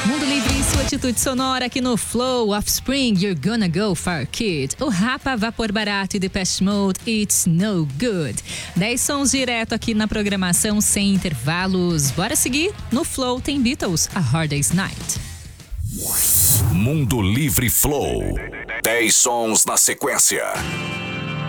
Mundo Livre e sua atitude sonora aqui no Flow. Offspring, You're Gonna Go Far Kid. O Rapa, Vapor Barato e Depeche Mode, It's No Good. 10 sons direto aqui na programação sem intervalos. Bora seguir? No Flow tem Beatles, A Hard Day's Night. Mundo Livre Flow. 10 sons na sequência.